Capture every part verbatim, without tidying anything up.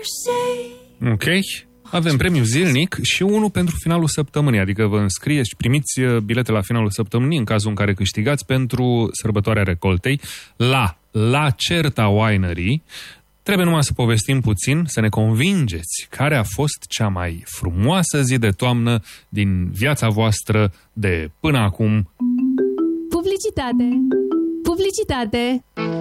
Ok. Avem premiu zilnic și unul pentru finalul săptămânii, adică vă înscrieți și primiți bilete la finalul săptămânii în cazul în care câștigați pentru sărbătoarea recoltei la La Certa Winery. Trebuie numai să povestim puțin, să ne convingeți care a fost cea mai frumoasă zi de toamnă din viața voastră de până acum. Publicitate! Publicitate!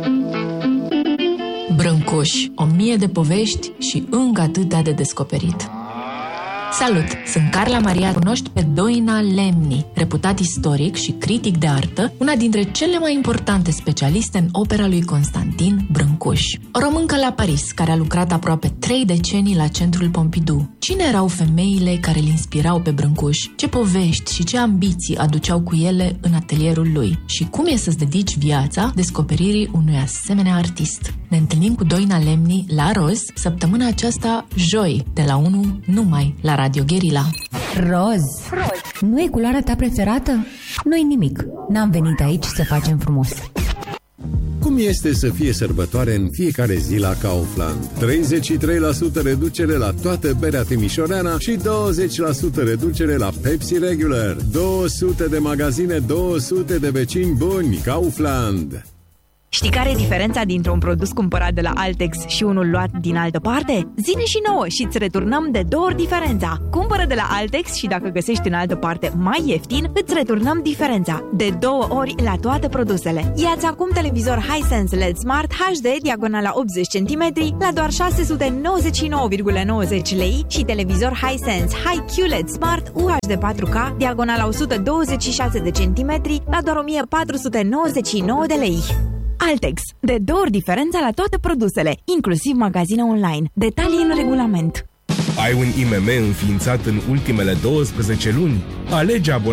Brâncuș, o mie de povești și încă atâtea de descoperit. Salut! Sunt Carla Maria. Cunoști pe Doina Lemni, reputat istoric și critic de artă, una dintre cele mai importante specialiste în opera lui Constantin Brâncuș. O româncă la Paris, care a lucrat aproape trei decenii la Centrul Pompidou. Cine erau femeile care îl inspirau pe Brâncuș? Ce povești și ce ambiții aduceau cu ele în atelierul lui? Și cum e să-ți dedici viața descoperirii unui asemenea artist? Ne întâlnim cu Doina Lemni la Roz săptămâna aceasta, joi, de la unu numai la Radio Guerilla. Roz, Roz, nu e culoarea ta preferată? Nu-i nimic, n-am venit aici să facem frumos. Cum este să fie sărbătoare în fiecare zi la Kaufland? treizeci și trei la sută reducere la toată berea timișoreana și douăzeci la sută reducere la Pepsi Regular. două sute de magazine, două sute de vecini buni. Kaufland. Știi care e diferența dintre un produs cumpărat de la Altex și unul luat din altă parte? Zine și nouă și îți returnăm de două ori diferența. Cumpără de la Altex și dacă găsești în altă parte mai ieftin, îți returnăm diferența. De două ori la toate produsele. Ia-ți acum televizor Hisense L E D Smart H D diagonala optzeci de centimetri la doar șase sute nouăzeci și nouă virgulă nouăzeci lei și televizor Hisense Hi-Q L E D Smart U H D patru K diagonala o sută douăzeci și șase de centimetri la doar o mie patru sute nouăzeci și nouă de lei. Altex. De două ori diferența la toate produsele, inclusiv magazine online. Detalii în regulament. Ai un I M M înființat în ultimele douăsprezece luni? Alege